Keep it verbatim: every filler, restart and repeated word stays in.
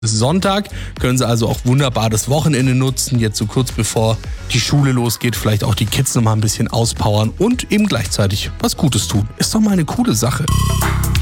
Sonntag können Sie also auch wunderbar das Wochenende nutzen, jetzt so kurz bevor die Schule losgeht, vielleicht auch die Kids noch mal ein bisschen auspowern und eben gleichzeitig was Gutes tun. Ist doch mal eine coole Sache.